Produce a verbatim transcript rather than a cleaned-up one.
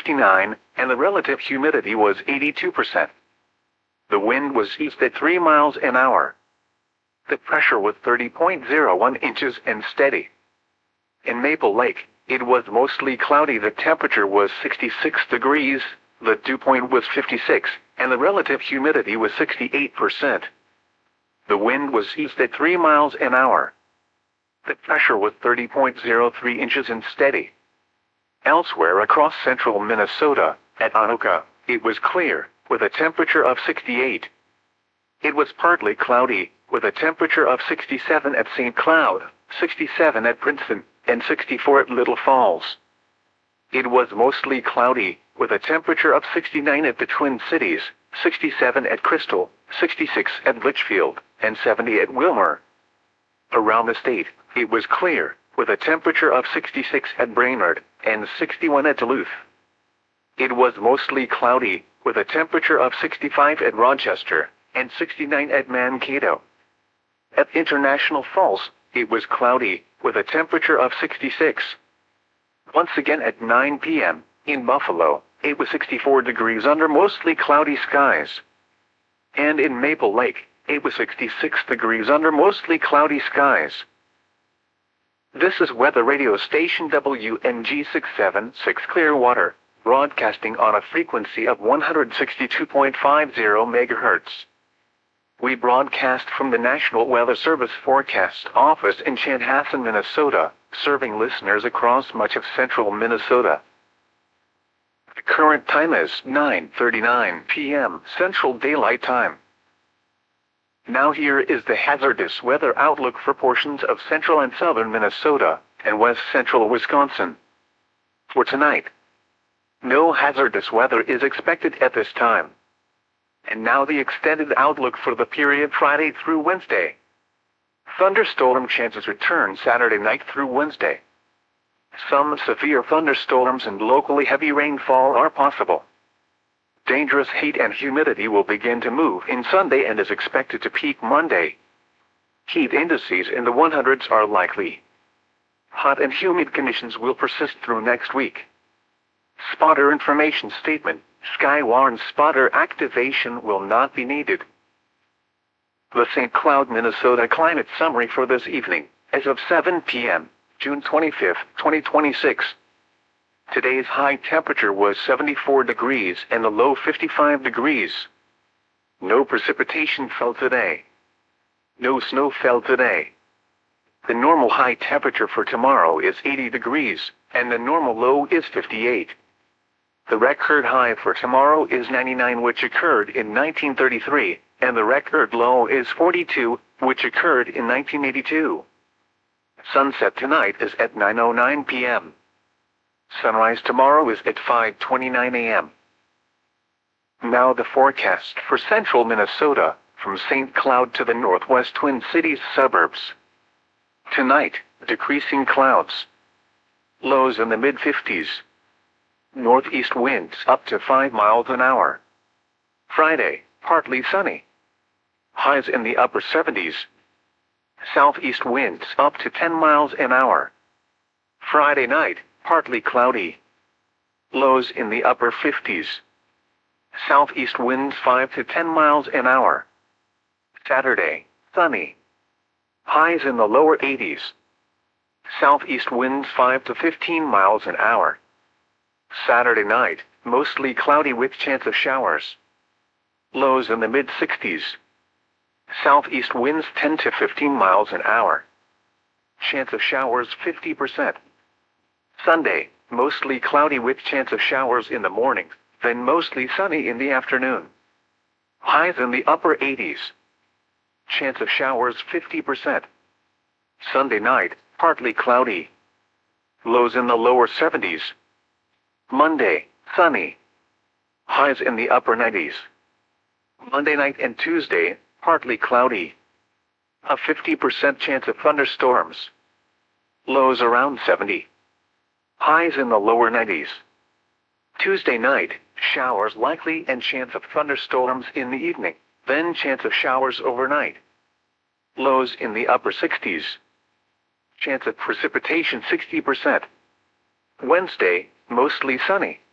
fifty-nine, and the relative humidity was eighty-two percent. The wind was east at three miles an hour. The pressure was thirty point zero one inches and steady. In Maple Lake, it was mostly cloudy. The temperature was sixty-six degrees, the dew point was fifty-six, and the relative humidity was sixty-eight percent. The wind was east at three miles an hour. The pressure was thirty point zero three inches and steady. Elsewhere across central Minnesota, at Anoka, it was clear, with a temperature of sixty-eight. It was partly cloudy, with a temperature of sixty-seven at Saint Cloud, sixty-seven at Princeton, and sixty-four at Little Falls. It was mostly cloudy, with a temperature of sixty-nine at the Twin Cities, sixty-seven at Crystal, sixty-six at Litchfield, and seventy at Wilmer. Around the state, it was clear, with a temperature of sixty-six at Brainerd, and sixty-one at Duluth. It was mostly cloudy, with a temperature of sixty-five at Rochester, and sixty-nine at Mankato. At International Falls, it was cloudy, with a temperature of sixty-six. Once again at nine p m, in Buffalo, it was sixty-four degrees under mostly cloudy skies. And in Maple Lake, it was sixty-six degrees under mostly cloudy skies. This is weather radio station W N G six seven six Clearwater, broadcasting on a frequency of one hundred sixty-two point five zero megahertz. We broadcast from the National Weather Service Forecast Office in Chanhassen, Minnesota, serving listeners across much of central Minnesota. The current time is nine thirty-nine p m Central Daylight Time. Now here is the hazardous weather outlook for portions of central and southern Minnesota, and west central Wisconsin. For tonight, no hazardous weather is expected at this time. And now the extended outlook for the period Friday through Wednesday. Thunderstorm chances return Saturday night through Wednesday. Some severe thunderstorms and locally heavy rainfall are possible. Dangerous heat and humidity will begin to move in Sunday and is expected to peak Monday. Heat indices in the hundreds are likely. Hot and humid conditions will persist through next week. Spotter information statement: Skywarn spotter activation will not be needed. The Saint Cloud, Minnesota climate summary for this evening, as of seven p m, June twenty-fifth, twenty twenty-six. Today's high temperature was seventy-four degrees and the low fifty-five degrees. No precipitation fell today. No snow fell today. The normal high temperature for tomorrow is eighty degrees, and the normal low is fifty-eight. The record high for tomorrow is ninety-nine, which occurred in nineteen thirty-three, and the record low is forty-two, which occurred in nineteen eighty-two. Sunset tonight is at nine oh nine p m Sunrise tomorrow is at five twenty-nine a m Now the forecast for central Minnesota, from Saint Cloud to the northwest Twin Cities suburbs. Tonight, decreasing clouds. Lows in the mid fifties. Northeast winds up to five miles an hour. Friday, partly sunny. Highs in the upper seventies. Southeast winds up to ten miles an hour. Friday night, partly cloudy. Lows in the upper fifties. Southeast winds five to ten miles an hour. Saturday, sunny. Highs in the lower eighties. Southeast winds five to fifteen miles an hour. Saturday night, mostly cloudy with chance of showers. Lows in the mid sixties. Southeast winds ten to fifteen miles an hour. Chance of showers fifty percent. Sunday, mostly cloudy with chance of showers in the morning, then mostly sunny in the afternoon. Highs in the upper eighties. Chance of showers fifty percent. Sunday night, partly cloudy. Lows in the lower seventies. Monday, sunny. Highs in the upper nineties. Monday night and Tuesday, partly cloudy. A fifty percent chance of thunderstorms. Lows around seventy. Highs in the lower nineties. Tuesday night, showers likely and chance of thunderstorms in the evening, then chance of showers overnight. Lows in the upper sixties. Chance of precipitation sixty percent. Wednesday, mostly sunny.